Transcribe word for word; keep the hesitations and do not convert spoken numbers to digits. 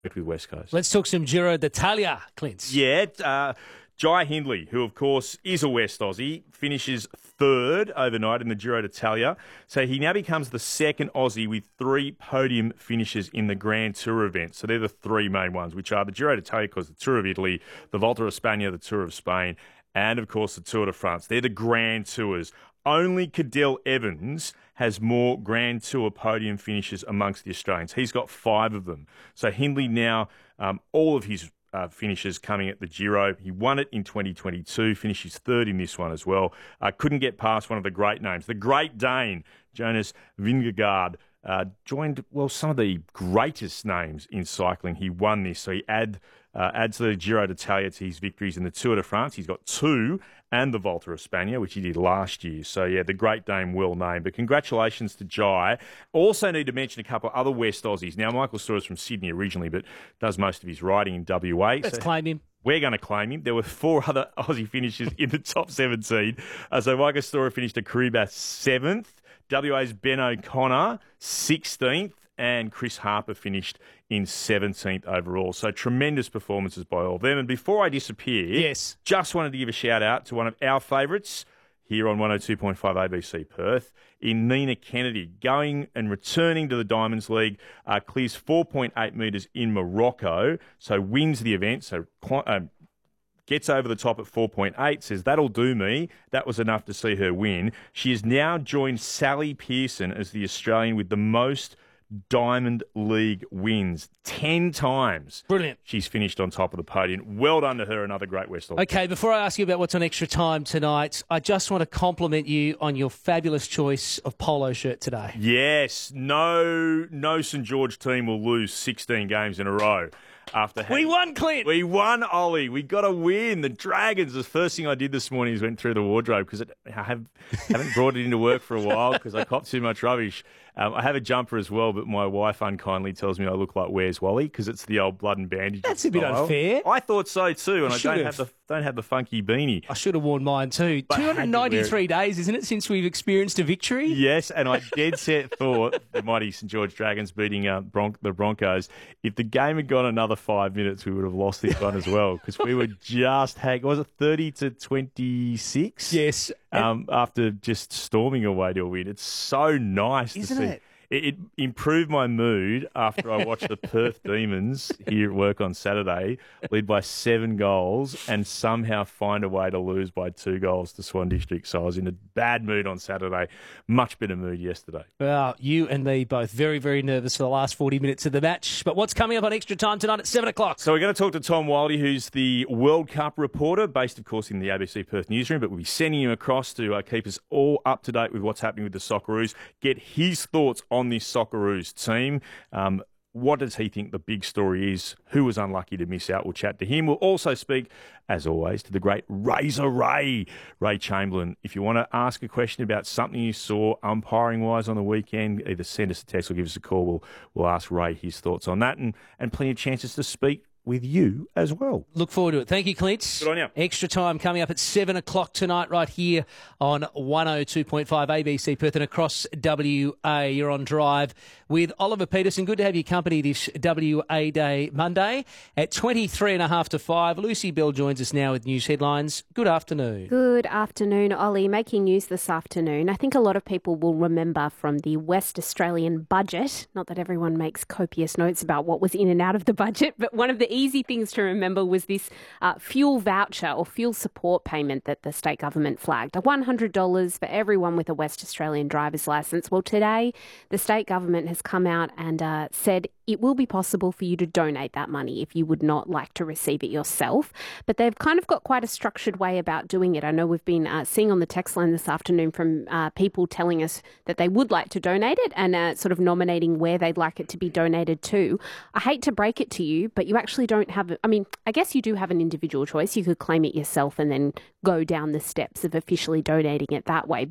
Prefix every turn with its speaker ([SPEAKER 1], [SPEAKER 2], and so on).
[SPEAKER 1] with West Coast.
[SPEAKER 2] Let's talk some Giro d'Italia, Clint.
[SPEAKER 1] Yeah, uh, Jai Hindley, who of course is a West Aussie, finishes third overnight in the Giro d'Italia. So he now becomes the second Aussie with three podium finishes in the Grand Tour event. So they're the three main ones, which are the Giro d'Italia, of course, the Tour of Italy, the Volta a España, the Tour of Spain, and of course the Tour de France. They're the Grand Tours. Only Cadel Evans has more Grand Tour podium finishes amongst the Australians. He's got five of them. So Hindley now, um, all of his uh, finishes coming at the Giro. He won it in twenty twenty-two, finishes third in this one as well. Uh, couldn't get past one of the great names. The Great Dane, Jonas Vingegaard, uh, joined, well, some of the greatest names in cycling. He won this, so he add, uh, adds the Giro d'Italia to his victories in the Tour de France. He's got two, and the Volta a España, which he did last year. So, yeah, the Great Dane, well named. But congratulations to Jai. Also need to mention a couple of other West Aussies. Now, Michael Storer is from Sydney originally, but does most of his riding in W A.
[SPEAKER 2] Let's
[SPEAKER 1] so
[SPEAKER 2] claim him.
[SPEAKER 1] We're going to claim him. There were four other Aussie finishes in the top seventeen. Uh, so, Michael Storer finished a Kariba seventh. W A's Ben O'Connor, sixteenth. And Chris Harper finished in seventeenth overall. So tremendous performances by all of them. And before I disappear,
[SPEAKER 2] yes,
[SPEAKER 1] just wanted to give a shout out to one of our favourites here on one oh two point five A B C Perth, in Nina Kennedy, going and returning to the Diamonds League, uh, clears four point eight metres in Morocco, so wins the event, so um, gets over the top at four point eight, says, that'll do me. That was enough to see her win. She has now joined Sally Pearson as the Australian with the most Diamond League wins. Ten times.
[SPEAKER 2] Brilliant.
[SPEAKER 1] She's finished on top of the podium. Well done to her, another great West Aussie.
[SPEAKER 2] Okay, before I ask you about what's on Extra Time tonight, I just want to compliment you on your fabulous choice of polo shirt today.
[SPEAKER 1] Yes, no, no St George team will lose sixteen games in a row. After
[SPEAKER 2] we won, Clint.
[SPEAKER 1] We won, Ollie. We got a win. The Dragons. The first thing I did this morning is went through the wardrobe because I have, haven't brought it into work for a while because I copped too much rubbish. Um, I have a jumper as well, but my wife unkindly tells me I look like Where's Wally because it's the old blood and bandage.
[SPEAKER 2] That's a bit
[SPEAKER 1] style.
[SPEAKER 2] unfair.
[SPEAKER 1] I thought so too, and
[SPEAKER 2] I
[SPEAKER 1] I don't have. have the don't have the funky beanie.
[SPEAKER 2] I should have worn mine too.
[SPEAKER 1] But
[SPEAKER 2] two hundred ninety-three days, isn't it, since we've experienced a victory?
[SPEAKER 1] Yes, and I dead set thought the mighty St George Dragons beating uh, Bron- the Broncos. If the game had gone another five minutes, we would have lost this one as well because we were just hang. Was it thirty to twenty-six?
[SPEAKER 2] Yes.
[SPEAKER 1] Um, after just storming away to a win, it's so nice
[SPEAKER 2] Isn't
[SPEAKER 1] to see.
[SPEAKER 2] it?
[SPEAKER 1] It, it improved my mood after I watched the Perth Demons here at work on Saturday lead by seven goals and somehow find a way to lose by two goals to Swan District. So I was in a bad mood on Saturday, much better mood yesterday.
[SPEAKER 2] Well, you and me both very, very nervous for the last forty minutes of the match. But what's coming up on Extra Time tonight at seven o'clock?
[SPEAKER 1] So we're going to talk to Tom Wildy, who's the World Cup reporter, based, of course, in the A B C Perth newsroom, but we'll be sending him across to uh, keep us all up to date with what's happening with the Socceroos, get his thoughts on this Socceroos team. Um, what does he think the big story is? Who was unlucky to miss out? We'll chat to him. We'll also speak, as always, to the great Razor Ray, Ray Chamberlain. If you want to ask a question about something you saw umpiring-wise on the weekend, either send us a text or give us a call. We'll, we'll ask Ray his thoughts on that and, and plenty of chances to speak with you as well.
[SPEAKER 2] Look forward to it. Thank you, Clint.
[SPEAKER 1] Good on you.
[SPEAKER 2] Extra Time coming up at seven o'clock tonight right here on one oh two point five A B C Perth and across W A. You're on Drive with Oliver Peterson. Good to have your company this W A Day Monday at twenty-three and a half to five. Lucy Bell joins us now with news headlines. Good afternoon.
[SPEAKER 3] Good afternoon, Ollie. Making news this afternoon. I think a lot of people will remember from the West Australian budget, not that everyone makes copious notes about what was in and out of the budget, but one of the easy things to remember was this uh, fuel voucher or fuel support payment that the state government flagged. one hundred dollars for everyone with a West Australian driver's licence. Well, today the state government has come out and uh, said it will be possible for you to donate that money if you would not like to receive it yourself. But they've kind of got quite a structured way about doing it. I know we've been uh, seeing on the text line this afternoon from uh, people telling us that they would like to donate it and uh, sort of nominating where they'd like it to be donated to. I hate to break it to you, but you actually don't have, I mean, I guess you do have an individual choice. You could claim it yourself and then go down the steps of officially donating it that way.